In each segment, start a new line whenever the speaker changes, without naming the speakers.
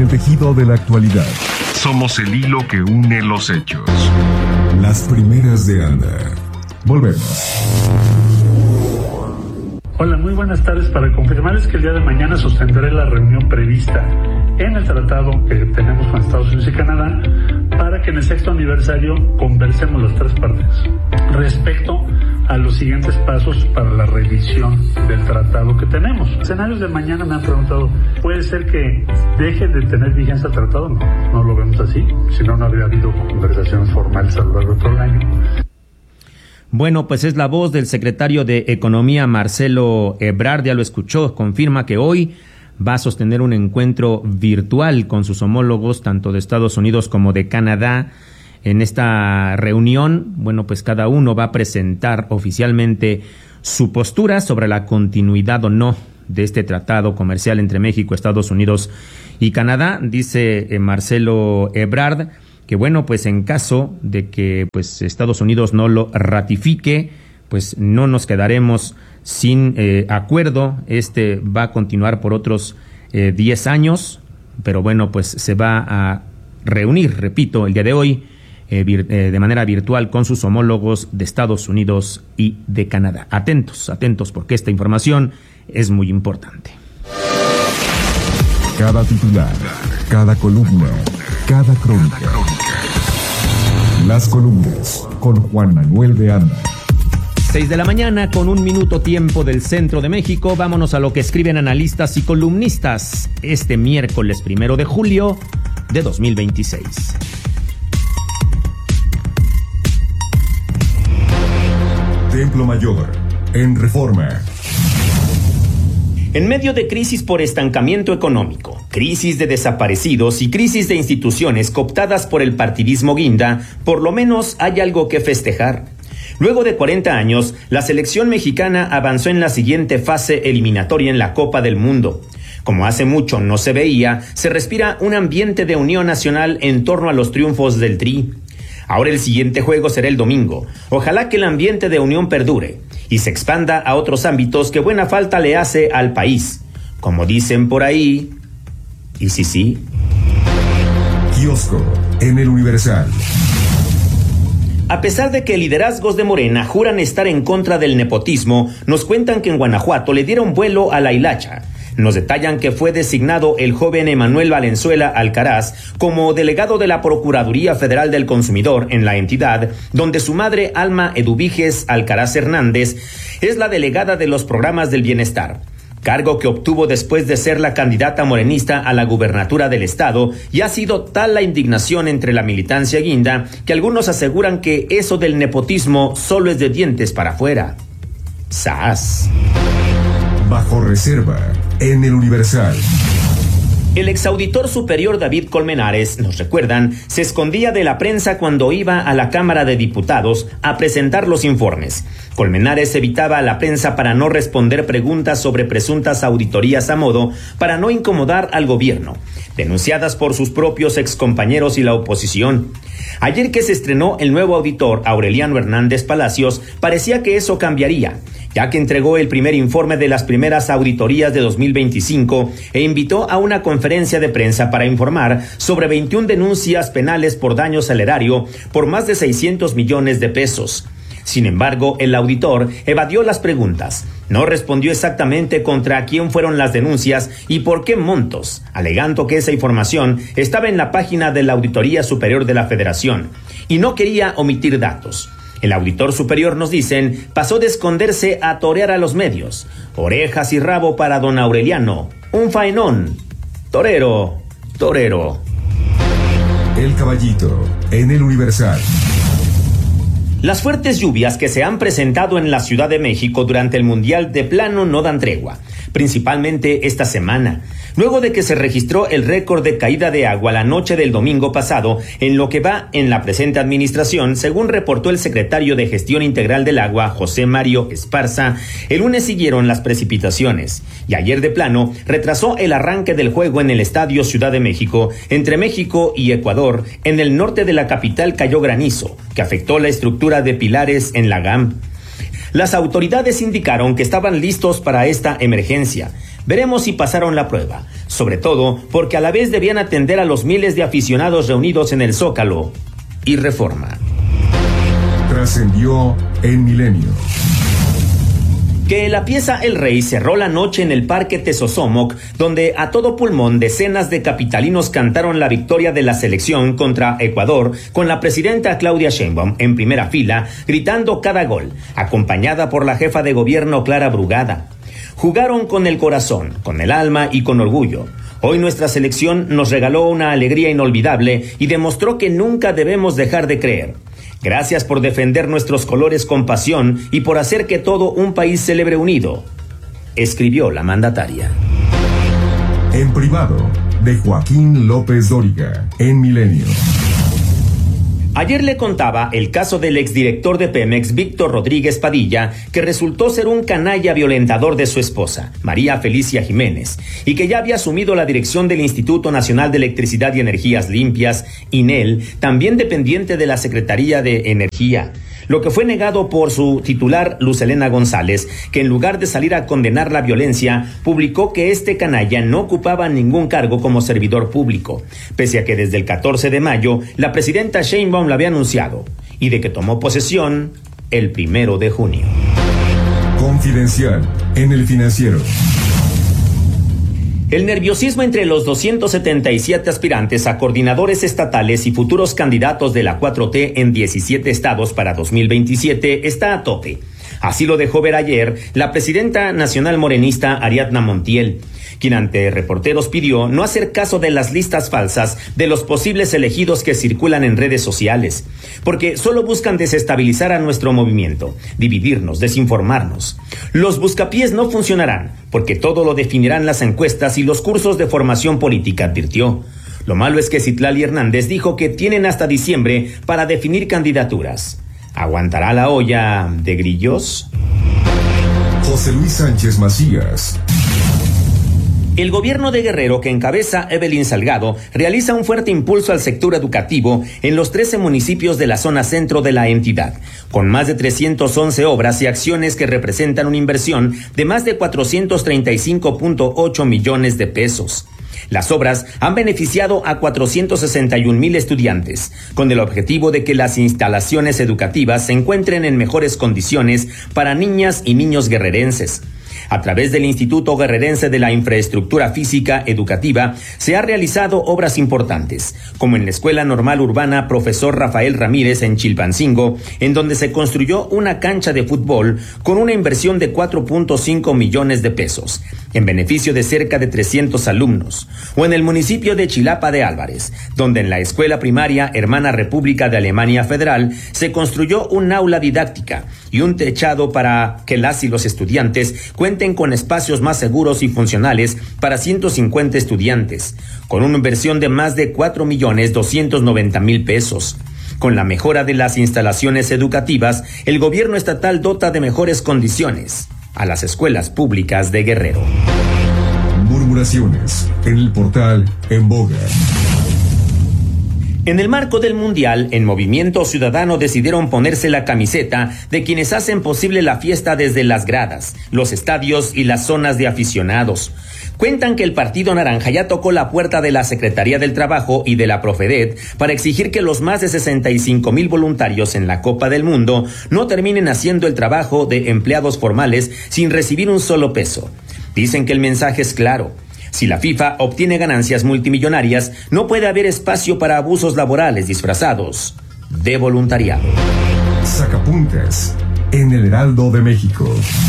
tejido de la actualidad.
Somos el hilo que une los hechos.
Las primeras de Anda. Volvemos.
Hola, muy buenas tardes. Para confirmarles que el día de mañana sostendré la reunión prevista en el tratado que tenemos con Estados Unidos y Canadá para que en el 6º aniversario conversemos las tres partes respecto a los siguientes pasos para la revisión del tratado que tenemos. Escenarios de mañana me han preguntado, ¿puede ser que deje de tener vigencia el tratado? No lo vemos así, si no, no habría habido conversaciones formales a lo largo de todo el año.
Bueno, pues es la voz del secretario de Economía, Marcelo Ebrard, ya lo escuchó, confirma que hoy va a sostener un encuentro virtual con sus homólogos, tanto de Estados Unidos como de Canadá. En esta reunión, bueno, pues cada uno va a presentar oficialmente su postura sobre la continuidad o no de este tratado comercial entre México, Estados Unidos y Canadá. Dice Marcelo Ebrard que, bueno, pues en caso de que pues Estados Unidos no lo ratifique, pues no nos quedaremos sin acuerdo. Este va a continuar por otros 10 años, pero bueno, pues se va a reunir, repito, el día de hoy de manera virtual con sus homólogos de Estados Unidos y de Canadá. Atentos, porque esta información es muy importante.
Cada titular, cada columna, cada crónica. Las columnas con Juan Manuel de Anda.
6 de la mañana con 1 minuto tiempo del centro de México. Vámonos a lo que escriben analistas y columnistas este miércoles 1 de julio de 2026.
Templo Mayor, en Reforma.
En medio de crisis por estancamiento económico, crisis de desaparecidos y crisis de instituciones cooptadas por el partidismo guinda, por lo menos hay algo que festejar. Luego de 40 años, la selección mexicana avanzó en la siguiente fase eliminatoria en la Copa del Mundo. Como hace mucho no se veía, se respira un ambiente de unión nacional en torno a los triunfos del Tri. Ahora el siguiente juego será el domingo. Ojalá que el ambiente de unión perdure y se expanda a otros ámbitos que buena falta le hace al país. Como dicen por ahí, ¿y si sí?
Kiosco en el Universal.
A pesar de que liderazgos de Morena juran estar en contra del nepotismo, nos cuentan que en Guanajuato le dieron vuelo a la hilacha. Nos detallan que fue designado el joven Emanuel Valenzuela Alcaraz como delegado de la Procuraduría Federal del Consumidor en la entidad, donde su madre, Alma Eduviges Alcaraz Hernández, es la delegada de los programas del bienestar, cargo que obtuvo después de ser la candidata morenista a la gubernatura del estado, y ha sido tal la indignación entre la militancia guinda que algunos aseguran que eso del nepotismo solo es de dientes para afuera. ¡Sas!
Bajo reserva en el Universal.
El exauditor superior David Colmenares, nos recuerdan, se escondía de la prensa cuando iba a la Cámara de Diputados a presentar los informes. Colmenares evitaba a la prensa para no responder preguntas sobre presuntas auditorías a modo, para no incomodar al gobierno, denunciadas por sus propios excompañeros y la oposición. Ayer que se estrenó el nuevo auditor Aureliano Hernández Palacios, parecía que eso cambiaría, ya que entregó el primer informe de las primeras auditorías de 2025 e invitó a una conferencia de prensa para informar sobre 21 denuncias penales por daño al erario por más de 600 millones de pesos. Sin embargo, el auditor evadió las preguntas, no respondió exactamente contra quién fueron las denuncias y por qué montos, alegando que esa información estaba en la página de la Auditoría Superior de la Federación y no quería omitir datos. El auditor superior, nos dicen, pasó de esconderse a torear a los medios. Orejas y rabo para don Aureliano. Un faenón. Torero, torero.
El Caballito en el Universal.
Las fuertes lluvias que se han presentado en la Ciudad de México durante el Mundial de plano no dan tregua, principalmente esta semana, luego de que se registró el récord de caída de agua la noche del domingo pasado en lo que va en la presente administración, según reportó el secretario de Gestión Integral del Agua, José Mario Esparza. El lunes siguieron las precipitaciones y ayer de plano retrasó el arranque del juego en el Estadio Ciudad de México entre México y Ecuador. En el norte de la capital cayó granizo, que afectó la estructura de pilares en la GAM. Las autoridades indicaron que estaban listos para esta emergencia. Veremos si pasaron la prueba, sobre todo porque a la vez debían atender a los miles de aficionados reunidos en el Zócalo y Reforma.
Trascendió en Milenio.
Que la pieza El Rey cerró la noche en el Parque Tesosomoc, donde a todo pulmón decenas de capitalinos cantaron la victoria de la selección contra Ecuador, con la presidenta Claudia Sheinbaum en primera fila, gritando cada gol, acompañada por la jefa de gobierno Clara Brugada. Jugaron con el corazón, con el alma y con orgullo. Hoy nuestra selección nos regaló una alegría inolvidable y demostró que nunca debemos dejar de creer. Gracias por defender nuestros colores con pasión y por hacer que todo un país celebre unido, escribió la mandataria.
En privado, de Joaquín López Dóriga, en Milenio.
Ayer le contaba el caso del exdirector de Pemex, Víctor Rodríguez Padilla, que resultó ser un canalla violentador de su esposa, María Felicia Jiménez, y que ya había asumido la dirección del Instituto Nacional de Electricidad y Energías Limpias, INEL, también dependiente de la Secretaría de Energía. Lo que fue negado por su titular, Luz Helena González, que en lugar de salir a condenar la violencia, publicó que este canalla no ocupaba ningún cargo como servidor público, pese a que desde el 14 de mayo la presidenta Sheinbaum la había anunciado, y de que tomó posesión el 1 de junio.
Confidencial en El Financiero.
El nerviosismo entre los 277 aspirantes a coordinadores estatales y futuros candidatos de la 4T en 17 estados para 2027 está a tope. Así lo dejó ver ayer la presidenta nacional morenista Ariadna Montiel, quien ante reporteros pidió no hacer caso de las listas falsas de los posibles elegidos que circulan en redes sociales, porque solo buscan desestabilizar a nuestro movimiento, dividirnos, desinformarnos. Los buscapiés no funcionarán, porque todo lo definirán las encuestas y los cursos de formación política, advirtió. Lo malo es que Citlali Hernández dijo que tienen hasta diciembre para definir candidaturas. ¿Aguantará la olla de grillos?
José Luis Sánchez Macías.
El gobierno de Guerrero, que encabeza Evelyn Salgado, realiza un fuerte impulso al sector educativo en los 13 municipios de la zona centro de la entidad, con más de 311 obras y acciones que representan una inversión de más de 435.8 millones de pesos. Las obras han beneficiado a 461,000 estudiantes, con el objetivo de que las instalaciones educativas se encuentren en mejores condiciones para niñas y niños guerrerenses. A través del Instituto Guerrerense de la Infraestructura Física Educativa se han realizado obras importantes, como en la Escuela Normal Urbana Profesor Rafael Ramírez en Chilpancingo, en donde se construyó una cancha de fútbol con una inversión de 4.5 millones de pesos, en beneficio de cerca de 300 alumnos, o en el municipio de Chilapa de Álvarez, donde en la Escuela Primaria Hermana República de Alemania Federal se construyó un aula didáctica y un techado para que las y los estudiantes cuenten con espacios más seguros y funcionales para 150 estudiantes, con una inversión de más de 4.290.000 pesos. Con la mejora de las instalaciones educativas, el gobierno estatal dota de mejores condiciones a las escuelas públicas de Guerrero.
Murmuraciones en el portal En Boga.
En el marco del Mundial, en Movimiento Ciudadano decidieron ponerse la camiseta de quienes hacen posible la fiesta desde las gradas, los estadios y las zonas de aficionados. Cuentan que el Partido Naranja ya tocó la puerta de la Secretaría del Trabajo y de la Profedet para exigir que los más de 65,000 voluntarios en la Copa del Mundo no terminen haciendo el trabajo de empleados formales sin recibir un solo peso. Dicen que el mensaje es claro. Si la FIFA obtiene ganancias multimillonarias, no puede haber espacio para abusos laborales disfrazados de voluntariado.
Sacapuntas en el Heraldo de México.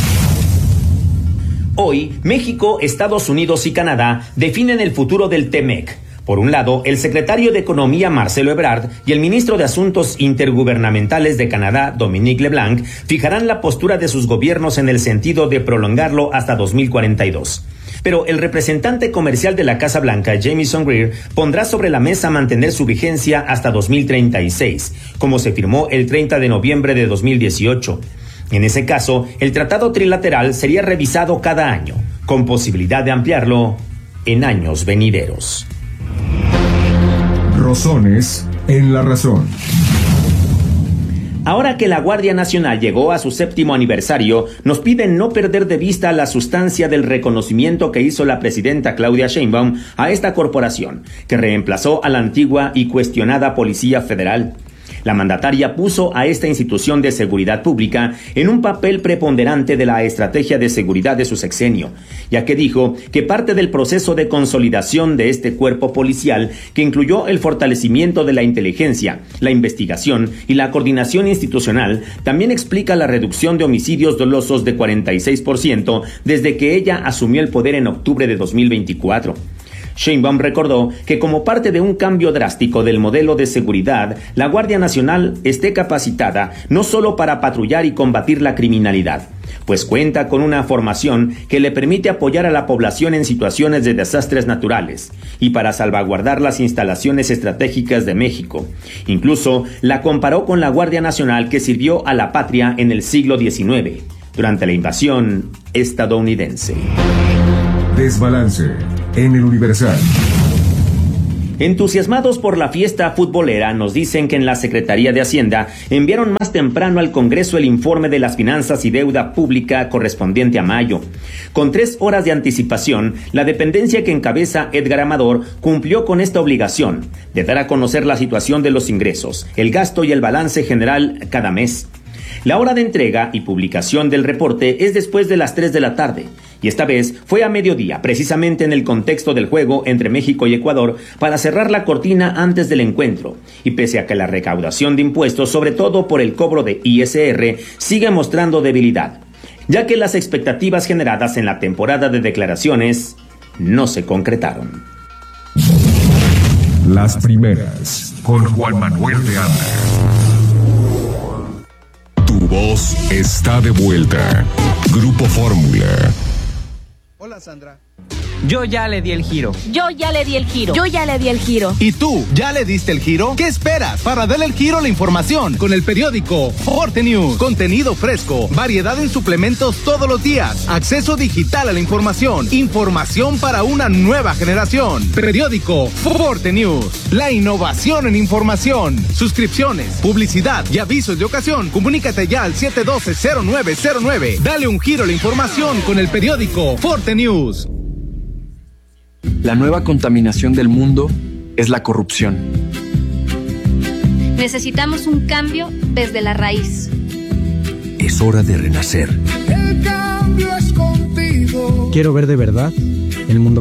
Hoy, México, Estados Unidos y Canadá definen el futuro del TEMEC. Por un lado, el secretario de Economía, Marcelo Ebrard, y el ministro de Asuntos Intergubernamentales de Canadá, Dominic LeBlanc, fijarán la postura de sus gobiernos en el sentido de prolongarlo hasta 2042. Pero el representante comercial de la Casa Blanca, Jamieson Greer, pondrá sobre la mesa mantener su vigencia hasta 2036, como se firmó el 30 de noviembre de 2018. En ese caso, el tratado trilateral sería revisado cada año, con posibilidad de ampliarlo en años venideros.
Rosones en la razón.
Ahora que la Guardia Nacional llegó a su 7º aniversario, nos piden no perder de vista la sustancia del reconocimiento que hizo la presidenta Claudia Sheinbaum a esta corporación, que reemplazó a la antigua y cuestionada Policía Federal. La mandataria puso a esta institución de seguridad pública en un papel preponderante de la estrategia de seguridad de su sexenio, ya que dijo que parte del proceso de consolidación de este cuerpo policial, que incluyó el fortalecimiento de la inteligencia, la investigación y la coordinación institucional, también explica la reducción de homicidios dolosos de 46% desde que ella asumió el poder en octubre de 2024. Sheinbaum recordó que como parte de un cambio drástico del modelo de seguridad, la Guardia Nacional esté capacitada no solo para patrullar y combatir la criminalidad, pues cuenta con una formación que le permite apoyar a la población en situaciones de desastres naturales y para salvaguardar las instalaciones estratégicas de México. Incluso la comparó con la Guardia Nacional que sirvió a la patria en el siglo XIX, durante la invasión estadounidense.
Desbalance en el Universal.
Entusiasmados por la fiesta futbolera, nos dicen que en la Secretaría de Hacienda enviaron más temprano al Congreso el informe de las finanzas y deuda pública correspondiente a mayo. Con 3 horas de anticipación, la dependencia que encabeza Edgar Amador cumplió con esta obligación de dar a conocer la situación de los ingresos, el gasto y el balance general cada mes. La hora de entrega y publicación del reporte es después de las 3 de la tarde. Y esta vez fue a mediodía, precisamente en el contexto del juego entre México y Ecuador, para cerrar la cortina antes del encuentro. Y pese a que la recaudación de impuestos, sobre todo por el cobro de ISR, sigue mostrando debilidad, ya que las expectativas generadas en la temporada de declaraciones no se concretaron.
Las primeras,
con Juan Manuel de Anda.
Tu voz está de vuelta. Grupo Fórmula.
Hola, Sandra.
Yo ya le di el giro.
Yo ya le di el giro. Yo ya le di el giro.
¿Y tú, ya le diste el giro? ¿Qué esperas para darle el giro a la información? Con el periódico Forte News. Contenido fresco, variedad en suplementos todos los días, acceso digital a la información, información para una nueva generación. Periódico Forte News. La innovación en información. Suscripciones, publicidad y avisos de ocasión. Comunícate ya al 712-0909. Dale un giro a la información con el periódico Forte News.
La nueva contaminación del mundo es la corrupción.
Necesitamos un cambio desde la raíz.
Es hora de renacer.
El cambio es contigo.
Quiero ver de verdad el mundo